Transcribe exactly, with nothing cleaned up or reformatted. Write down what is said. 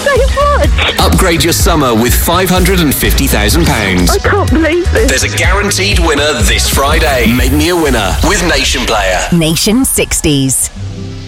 so much. Upgrade your summer with five hundred fifty thousand pounds. I can't believe this. There's a guaranteed winner this Friday. Make me a winner with Nation Player. Nation sixties.